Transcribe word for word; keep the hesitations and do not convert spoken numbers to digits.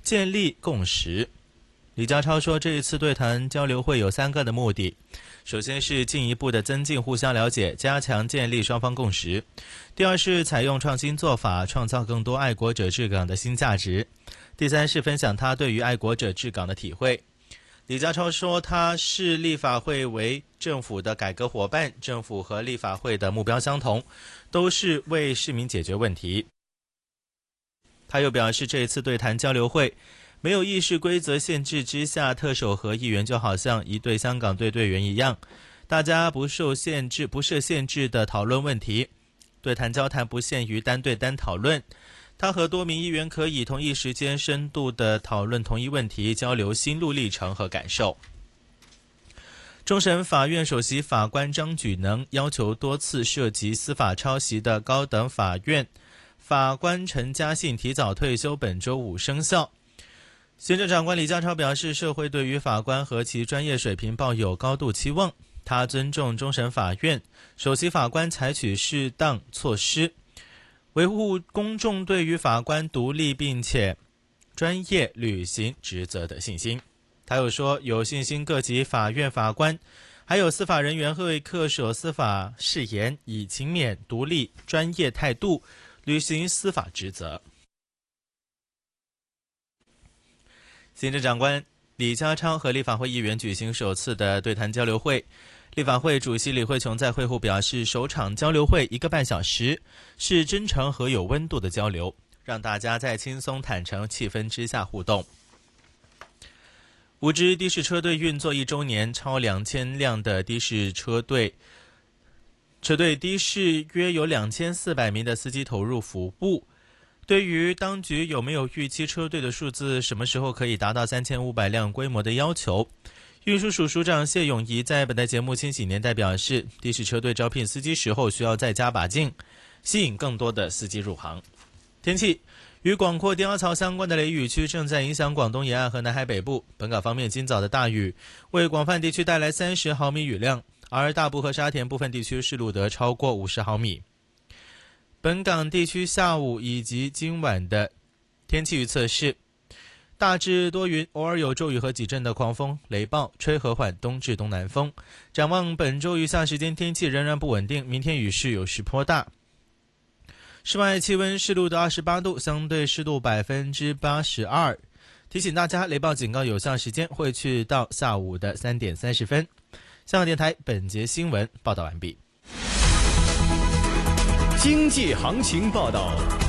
建立共识。李家超说，这一次对谈交流会有三个的目的，首先是进一步的增进互相了解，加强建立双方共识；第二是采用创新做法，创造更多爱国者治港的新价值；第三是分享他对于爱国者治港的体会。李家超说，他视立法会为政府的改革伙伴，政府和立法会的目标相同，都是为市民解决问题。他又表示，这一次对谈交流会没有议事规则限制之下，特首和议员就好像一对香港队队员一样，大家不受限制、不设限制的讨论问题。对谈交谈不限于单对单讨论，他和多名议员可以同一时间深度的讨论同一问题，交流心路历程和感受。终审法院首席法官张举能要求多次涉及司法抄袭的高等法院法官陈嘉信提早退休，本周五生效。行政长官李家超表示，社会对于法官和其专业水平抱有高度期望，他尊重终审法院首席法官采取适当措施，维护公众对于法官独立并且专业履行职责的信心。他又说，有信心各级法院法官还有司法人员会恪守司法誓言，以勤勉、独立、专业态度履行司法职责。行政长官李家超和立法会议员举行首次的对谈交流会，立法会主席李慧琼在会后表示，首场交流会一个半小时，是真诚和有温度的交流，让大家在轻松坦诚气氛之下互动。五支的士车队运作一周年，超两千辆的的士车队，车队的士约有两千四百名的司机投入服务。对于当局有没有预期车队的数字什么时候可以达到三千五百辆规模的要求，运输署署长谢永仪在本台节目《千禧年代》表示，的士车队招聘司机时候需要再加把劲，吸引更多的司机入行。天气，与广阔低压槽相关的雷雨区正在影响广东沿岸和南海北部。本港方面，今早的大雨为广泛地区带来三十毫米雨量，而大埔和沙田部分地区是录得超过五十毫米。本港地区下午以及今晚的天气预测是大致多云，偶尔有骤雨和几阵的狂风雷暴，吹和缓东至东南风。展望本周余下时间天气仍然不稳定，明天雨势有时颇大。室外气温是录得二十八度，相对湿度百分之八十二。提醒大家，雷暴警告有效时间会去到下午的三点三十分。香港电台本节新闻报道完毕。 经济行情报道。